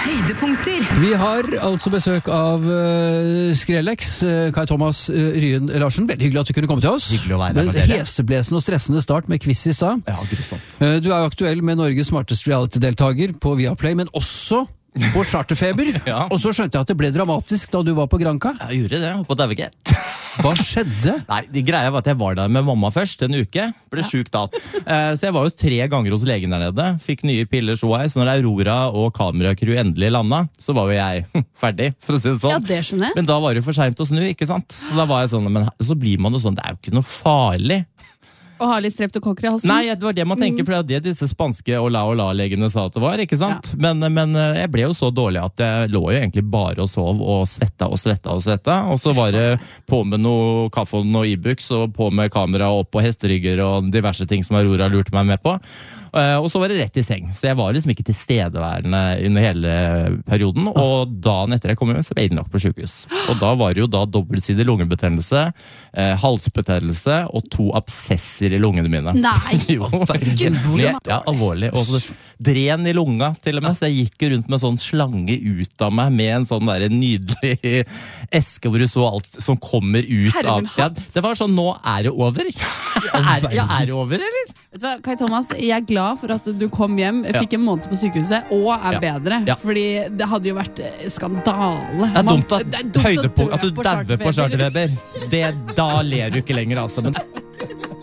Høydepunkter. Vi har altså besøk av Skrellex, Kai Thomas Ryen Larsen. Veldig hyggelig at du kunne komme til oss. Hyggelig å være her med dere. dere. Heseblesende og stressende start med quiz i stad. Ja, grusomt. Du er jo aktuell med Norges smarteste reality-deltager på Viaplay, men også på Charterfeber. Ja. Og så skjønte jeg at det ble dramatisk da du var på Granca. Jeg gjorde det, på Daviget. Hva skjedde? Nei, det greia var at jeg var der med mamma først en uke. Ble syk da. Så jeg var jo 3 ganger hos legen der nede. Fikk nye piller så jeg. Så når Aurora og kameracrew endelig landa, så var jo jeg ferdig, for å si det sånn. Ja, det skjønner jeg. Men da var det jo for sent å snu, ikke sant? Så da var jeg sånn, men så blir man jo sånn, det er jo ikke noe farlig. Og har litt streptokokker i halsen. Nei, det var det man tenker, for det er det disse spanske Ola-Ola-legene sa at det var, ikke sant? Ja. Men jeg ble jo så dårlig at jeg lå jo egentlig bare og sov og svetta og svetta og svetta. Og så var det på med noe kaffe og noe Ibux og på med kamera opp på hesterygger og diverse ting som Aurora lurte meg med på. Og så var det rett i seng, så jeg var liksom ikke tilstedeværende under hele perioden. Og dagen etter jeg kom hjem, så ble jeg nok på sykehus. Og da var det jo da dobbeltsidig lungebetennelse, halsbetennelse og 2 absesser i lungene mine. Nei! Jo, ja, alvorlig. Og så dren i lunga til og med, så jeg gikk jo rundt med sånn slange ut av meg med en sånn der nydelig eske hvor du så alt som kommer ut av. Ja, det var sånn, nå er det over. Er det over, eller? Vet du hva, Kai Thomas, jeg er glad for at du kom hjem, fikk en måned på sykehuset, og er bedre. Ja. Fordi det hadde jo vært skandale. Det er dumt at du dauer på Charterfeber. Da ler du ikke lenger, altså. Men